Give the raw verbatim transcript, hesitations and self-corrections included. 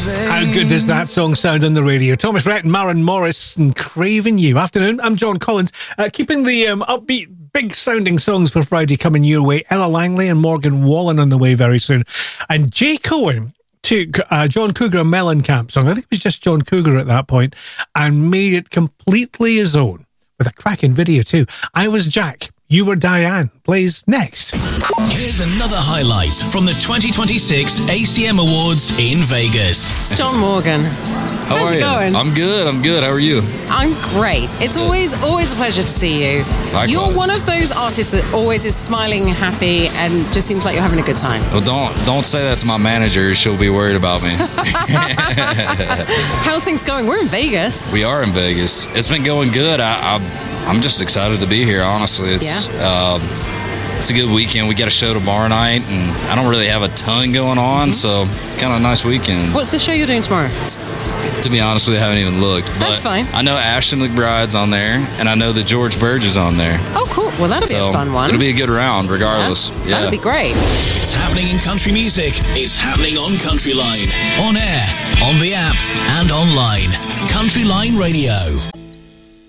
How good does that song sound on the radio? Thomas Rhett and Maren Morris and Craving You. Afternoon, I'm John Collins. Uh, keeping the um, upbeat, big-sounding songs for Friday coming your way. Ella Langley and Morgan Wallen on the way very soon. And Jay Cohen took uh, John Cougar Mellencamp song, I think it was just John Cougar at that point, and made it completely his own, with a cracking video too. I Was Jack, You Were Diane, plays next. Here's another highlight from the twenty twenty-six A C M Awards in Vegas. John Morgan. How How's are it you? going? I'm good, I'm good. How are you? I'm great. It's always always a pleasure to see you. Likewise. You're one of those artists that always is smiling, happy, and just seems like you're having a good time. Well, don't don't say that to my manager. She'll be worried about me. How's things going? We're in Vegas. We are in Vegas. It's been going good. I, I, I'm just excited to be here, honestly. It's, Yeah. um, it's a good weekend. We got a show tomorrow night, and I don't really have a ton going on, mm-hmm. so it's kind of a nice weekend. What's the show you're doing tomorrow? To be honest with you, I haven't even looked. But That's fine. I know Ashton McBride's on there, and I know that George Burge is on there. Oh, cool. Well, that'll so be a fun one. It'll be a good round, regardless. Yeah, Yeah. that'll be great. It's happening in country music. It's happening on Country Line. On air, on the app, and online. Country Line Radio.